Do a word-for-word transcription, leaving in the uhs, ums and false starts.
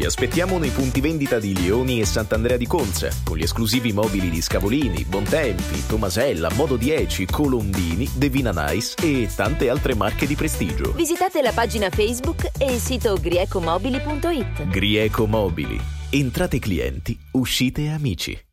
Vi aspettiamo nei punti vendita di Lioni e Sant'Andrea di Conza, con gli esclusivi mobili di Scavolini, Bontempi, Tomasella, Modo dieci, Colombini, Devina Nice e tante altre marche di prestigio. Visitate la pagina Facebook e il sito griecomobili punto it. Grieco Mobili. Entrate clienti, uscite amici.